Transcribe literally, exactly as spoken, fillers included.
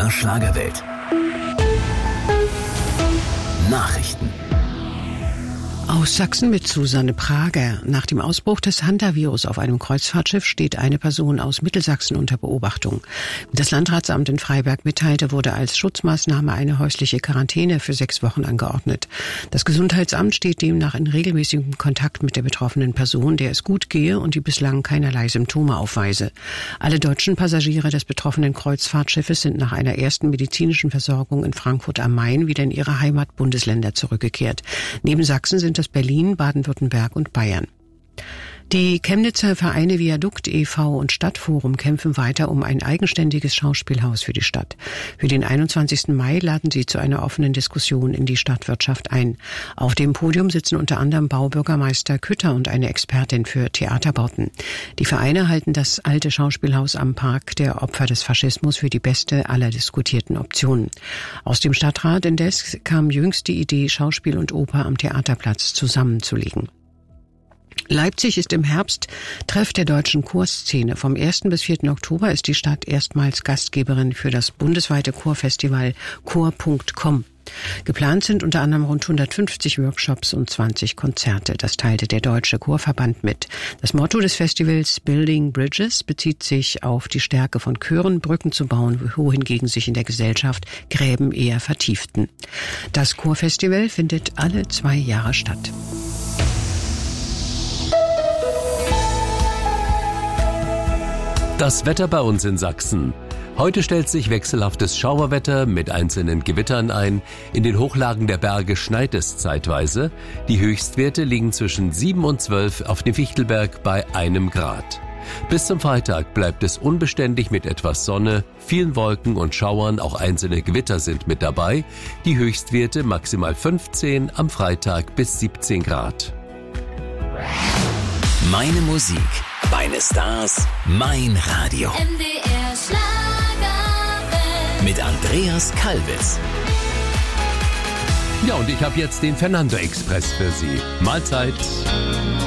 der Schlagerwelt. Nachrichten. Aus Sachsen mit Susanne Prager. Nach dem Ausbruch des Hantavirus auf einem Kreuzfahrtschiff steht eine Person aus Mittelsachsen unter Beobachtung. Wie das Landratsamt in Freiberg mitteilte, wurde als Schutzmaßnahme eine häusliche Quarantäne für sechs Wochen angeordnet. Das Gesundheitsamt steht demnach in regelmäßigem Kontakt mit der betroffenen Person, der es gut gehe und die bislang keinerlei Symptome aufweise. Alle deutschen Passagiere des betroffenen Kreuzfahrtschiffes sind nach einer ersten medizinischen Versorgung in Frankfurt am Main wieder in ihre Heimatbundesländer zurückgekehrt. Neben Sachsen sind das Berlin, Baden-Württemberg und Bayern. Die Chemnitzer Vereine Viadukt e V und Stadtforum kämpfen weiter um ein eigenständiges Schauspielhaus für die Stadt. Für den einundzwanzigsten Mai laden sie zu einer offenen Diskussion in die Stadtwirtschaft ein. Auf dem Podium sitzen unter anderem Baubürgermeister Kütter und eine Expertin für Theaterbauten. Die Vereine halten das alte Schauspielhaus am Park der Opfer des Faschismus für die beste aller diskutierten Optionen. Aus dem Stadtrat indes kam jüngst die Idee, Schauspiel und Oper am Theaterplatz zusammenzulegen. Leipzig ist im Herbst Treff der deutschen Chorszene. Vom ersten bis vierten Oktober ist die Stadt erstmals Gastgeberin für das bundesweite Chorfestival chor punkt com. Geplant sind unter anderem rund hundertfünfzig Workshops und zwanzig Konzerte. Das teilte der Deutsche Chorverband mit. Das Motto des Festivals Building Bridges bezieht sich auf die Stärke von Chören, Brücken zu bauen, wohingegen sich in der Gesellschaft Gräben eher vertieften. Das Chorfestival findet alle zwei Jahre statt. Das Wetter bei uns in Sachsen. Heute stellt sich wechselhaftes Schauerwetter mit einzelnen Gewittern ein. In den Hochlagen der Berge schneit es zeitweise. Die Höchstwerte liegen zwischen sieben und zwölf auf dem Fichtelberg bei einem Grad. Bis zum Freitag bleibt es unbeständig mit etwas Sonne, vielen Wolken und Schauern, auch einzelne Gewitter sind mit dabei. Die Höchstwerte maximal fünfzehn, am Freitag bis siebzehn Grad. Meine Musik, meine Stars, mein Radio. M D R Schlagerwelt. Mit Andreas Kalbitz. Ja, und ich habe jetzt den Fernando Express für Sie. Mahlzeit.